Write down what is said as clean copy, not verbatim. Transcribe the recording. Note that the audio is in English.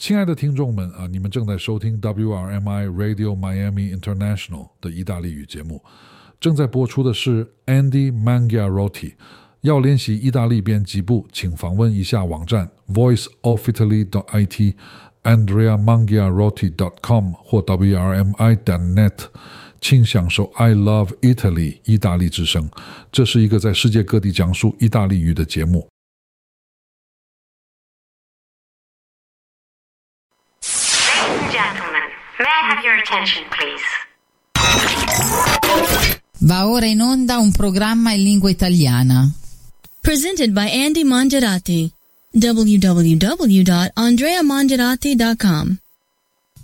亲爱的听众们你们正在收听 WRMI Radio Miami International 的意大利语节目，正在播出的是 Andy Mangiarotti。要练习意大利编辑部，请访问一下网站 voiceofitaly.it andreamangiarotti.com 或 wrmi.net， 请享受 I Love Italy 意大利之声，这是一个在世界各地讲述意大利语的节目。 May I have your attention, please? Va ora in onda un programma in lingua italiana. Presented by Andy Mangiarotti. www.andreamangiarotti.com